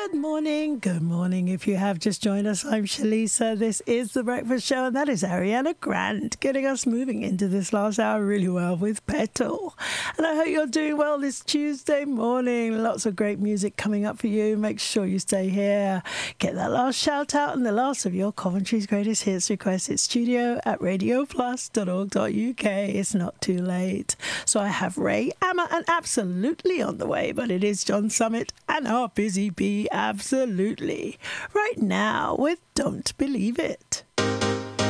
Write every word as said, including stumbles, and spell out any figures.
Good morning, good morning. If you have just joined us, I'm Shalisa. This is The Breakfast Show, and that is Ariana Grande getting us moving into this last hour really well with Petal. And I hope you're doing well this Tuesday morning. Lots of great music coming up for you. Make sure you stay here. Get that last shout out and the last of your Coventry's greatest hits requests at studio at radio plus dot org dot u k. It's not too late. So I have Ray, Amma, and Absolutely on the way, but it is John Summit and our Busy Bee. Absolutely. Right now with Don't Believe It.